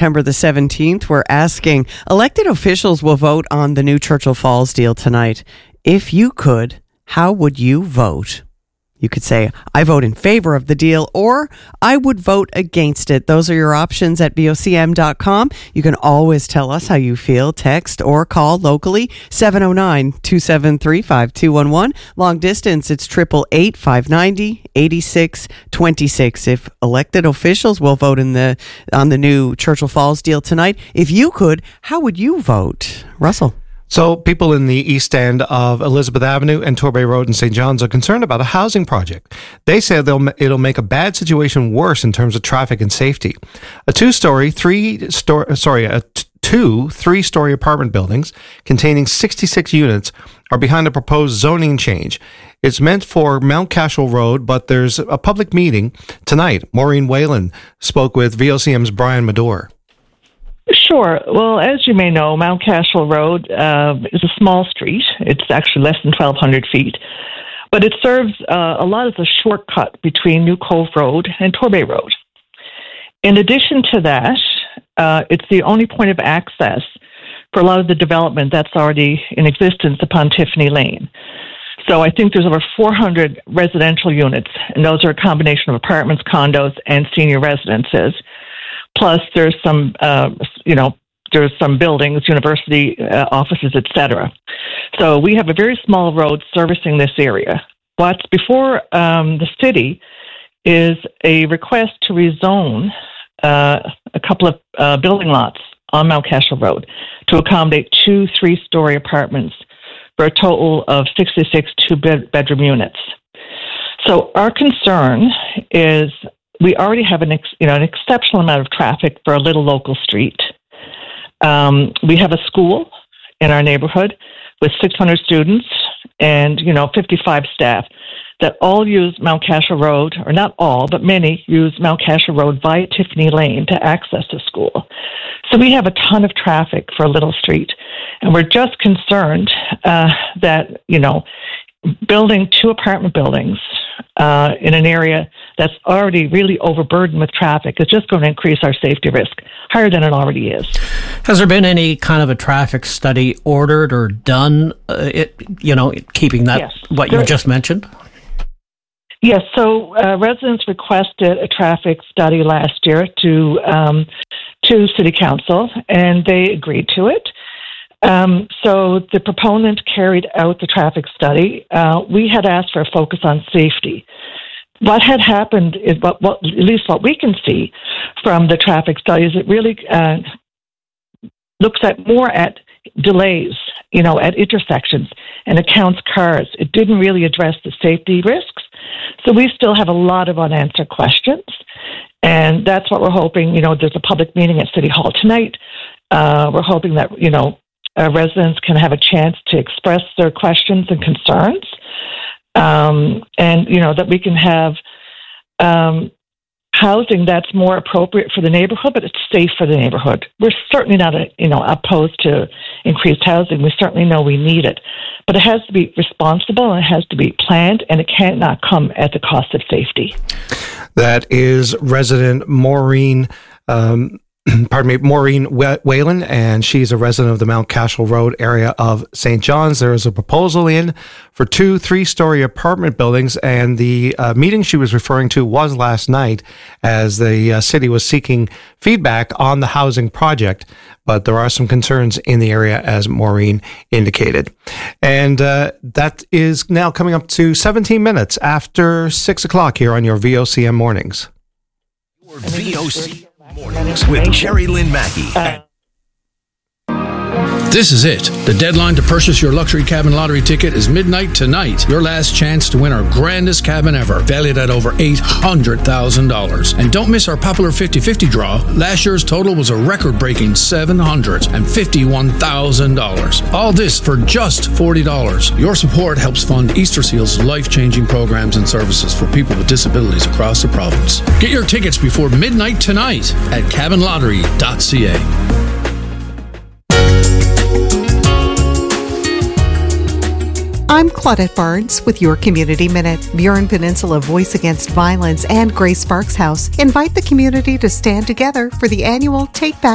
September the 17th. We're asking, elected officials will vote on the new Churchill Falls deal tonight. If you could, how would you vote? You could say, I vote in favor of the deal, or I would vote against it. Those are your options at vocm.com. You can always tell us how you feel. Text or call locally, 709-273-5211. Long distance, it's 888-590-8626. If elected officials will vote on the new Churchill Falls deal tonight, if you could, how would you vote? Russell? So people in the east end of Elizabeth Avenue and Torbay Road in St. John's are concerned about a housing project. They say it'll make a bad situation worse in terms of traffic and safety. Two three-story apartment buildings containing 66 units are behind a proposed zoning change. It's meant for Mount Cashel Road, but there's a public meeting tonight. Maureen Whalen spoke with VOCM's Brian Medore. Sure. Well, as you may know, Mount Cashel Road is a small street. It's actually less than 1,200 feet. But it serves a lot as a shortcut between New Cove Road and Torbay Road. In addition to that, it's the only point of access for a lot of the development that's already in existence upon Tiffany Lane. So I think there's over 400 residential units, and those are a combination of apartments, condos, and senior residences. Plus, there's some, there's some buildings, university offices, etc. So we have a very small road servicing this area. What's before the city is a request to rezone a couple of building lots on Mount Cashel Road to accommodate 2 3-story apartments for a total of 66 two-bedroom units. So our concern is we already have an exceptional amount of traffic for a little local street. We have a school in our neighborhood with 600 students and 55 staff that all use Mount Cashel Road, or not all, but many use Mount Cashel Road via Tiffany Lane to access the school. So we have a ton of traffic for a little street, and we're just concerned that building 2 apartment buildings in an area that's already really overburdened with traffic is just going to increase our safety risk higher than it already is. Has there been any kind of a traffic study ordered or done, keeping that, yes, what you just mentioned? Yes, so residents requested a traffic study last year to City Council, and they agreed to it. So the proponent carried out the traffic study. We had asked for a focus on safety. What had happened is, at least what we can see from the traffic studies, it really looks more at delays, at intersections, and it counts cars. It didn't really address the safety risks. So we still have a lot of unanswered questions. And that's what we're hoping. There's a public meeting at City Hall tonight. We're hoping that, residents can have a chance to express their questions and concerns, and that we can have housing that's more appropriate for the neighborhood, but it's safe for the neighborhood. We're certainly not opposed to increased housing. We certainly know we need it, but it has to be responsible and it has to be planned, and it cannot come at the cost of safety. That is resident Maureen Whalen, and she's a resident of the Mount Cashel Road area of St. John's. There is a proposal in for 2 3-story apartment buildings, and the meeting she was referring to was last night as the city was seeking feedback on the housing project, but there are some concerns in the area, as Maureen indicated. And that is now coming up to 17 minutes after 6 o'clock here on your VOCM Mornings. Your VOCM Mornings with Jerry Lynn Mackey. This is it. The deadline to purchase your luxury cabin lottery ticket is midnight tonight. Your last chance to win our grandest cabin ever, valued at over $800,000. And don't miss our popular 50-50 draw. Last year's total was a record-breaking $751,000. All this for just $40. Your support helps fund Easter Seal's life-changing programs and services for people with disabilities across the province. Get your tickets before midnight tonight at cabinlottery.ca. I'm Claudette Barnes with your Community Minute. Burin Peninsula Voice Against Violence and Grace Sparks House invite the community to stand together for the annual Take Back